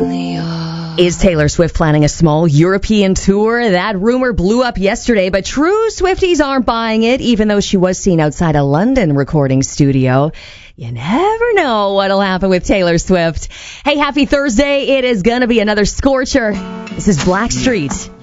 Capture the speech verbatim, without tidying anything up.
Is Taylor Swift planning a small European tour? That rumor blew up yesterday, but true Swifties aren't buying it, even though she was seen outside a London recording studio. You never know what'll happen with Taylor Swift. Hey, happy Thursday. It is going to be another scorcher. This is Blackstreet.